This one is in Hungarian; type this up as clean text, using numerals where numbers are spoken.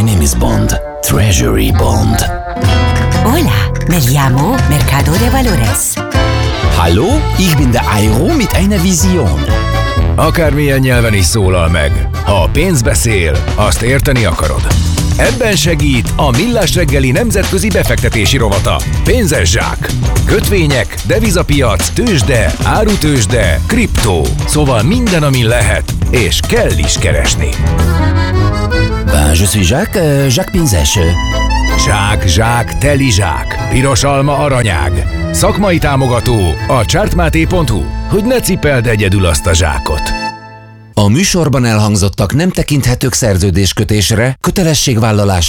name is Bond. Treasury Bond. Hola, me llamo Mercado de Valores. Hallo, ich bin der Euro mit einer Vision. Akármilyen nyelven is szólal meg, ha a pénz beszél, azt érteni akarod. Ebben segít a Millás reggeli nemzetközi befektetési rovata. Pénzes zsák. Kötvények, devizapiac, tőzsde, árutőzsde, kriptó. Szóval minden, amin lehet, és kell is keresni. Je suis Jacques Pénzes. Zsák, teli zsák. Piros alma, aranyág. Szakmai támogató a chartmate.hu, hogy ne cipeld egyedül azt a zsákot. A műsorban elhangzottak nem tekinthetők szerződéskötésre, kötelességvállalásra